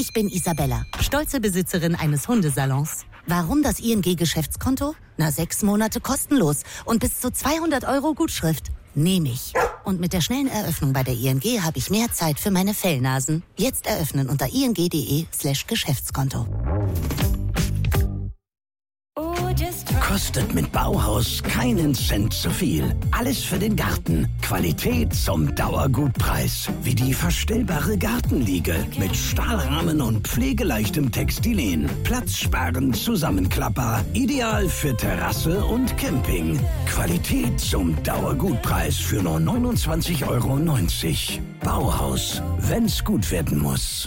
Ich bin Isabella, stolze Besitzerin eines Hundesalons. Warum das ING-Geschäftskonto? 6 Monate kostenlos und bis zu 200 € Gutschrift. Nehme ich. Und mit der schnellen Eröffnung bei der ING habe ich mehr Zeit für meine Fellnasen. Jetzt eröffnen unter ing.de/Geschäftskonto. Kostet mit Bauhaus keinen Cent zu viel. Alles für den Garten. Qualität zum Dauergutpreis. Wie die verstellbare Gartenliege mit Stahlrahmen und pflegeleichtem Textilien. Platzsparend, Zusammenklapper. Ideal für Terrasse und Camping. Qualität zum Dauergutpreis für nur 29,90 €. Bauhaus, wenn's gut werden muss.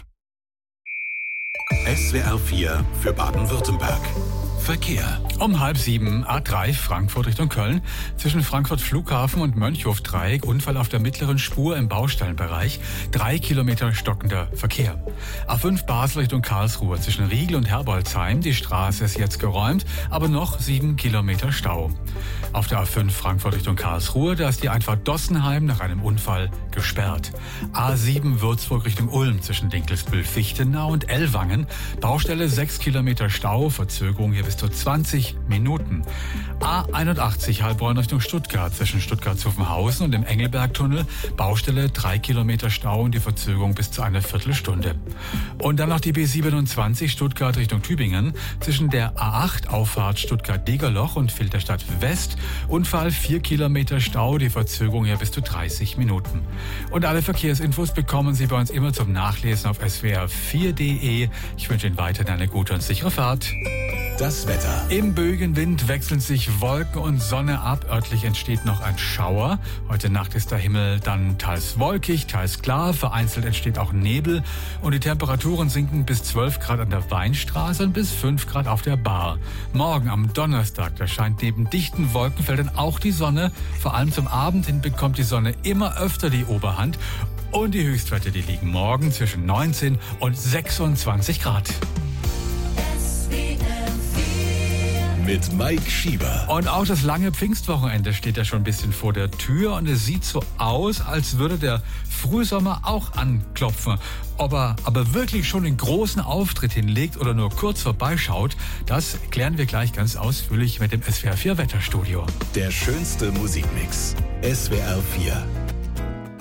SWR 4 für Baden-Württemberg. Verkehr. Um 6:30 A3 Frankfurt Richtung Köln. Zwischen Frankfurt Flughafen und Mönchhof-Dreieck Unfall auf der mittleren Spur im Baustellenbereich. 3 Kilometer stockender Verkehr. A5 Basel Richtung Karlsruhe. Zwischen Riegel und Herbolzheim. Die Straße ist jetzt geräumt, aber noch 7 Kilometer Stau. Auf der A5 Frankfurt Richtung Karlsruhe. Da ist die Einfahrt Dossenheim nach einem Unfall gesperrt. A7 Würzburg Richtung Ulm. Zwischen Dinkelsbühl-Fichtenau und Ellwangen. Baustelle 6 Kilometer Stau. Verzögerung hier bis zu 20 Minuten. A81 Heilbronn Richtung Stuttgart zwischen Stuttgart-Zuffenhausen und dem Engelbergtunnel. Baustelle 3 Kilometer Stau und die Verzögerung bis zu einer Viertelstunde. Und dann noch die B27 Stuttgart Richtung Tübingen zwischen der A8 Auffahrt Stuttgart-Degerloch und Filderstadt West. Unfall 4 Kilometer Stau, die Verzögerung hier bis zu 30 Minuten. Und alle Verkehrsinfos bekommen Sie bei uns immer zum Nachlesen auf swr4.de. Ich wünsche Ihnen weiterhin eine gute und sichere Fahrt. Das Wetter. Im Böenwind wechseln sich Wolken und Sonne ab. Örtlich entsteht noch ein Schauer. Heute Nacht ist der Himmel dann teils wolkig, teils klar. Vereinzelt entsteht auch Nebel. Und die Temperaturen sinken bis 12 Grad an der Weinstraße und bis 5 Grad auf der Bar. Morgen am Donnerstag, da scheint neben dichten Wolkenfeldern auch die Sonne. Vor allem zum Abend hin bekommt die Sonne immer öfter die Oberhand. Und die Höchstwerte, die liegen morgen zwischen 19 und 26 Grad. Mit Mike Schieber. Und auch das lange Pfingstwochenende steht ja schon ein bisschen vor der Tür und es sieht so aus, als würde der Frühsommer auch anklopfen. Ob er aber wirklich schon einen großen Auftritt hinlegt oder nur kurz vorbeischaut, das klären wir gleich ganz ausführlich mit dem SWR 4 Wetterstudio. Der schönste Musikmix. SWR 4.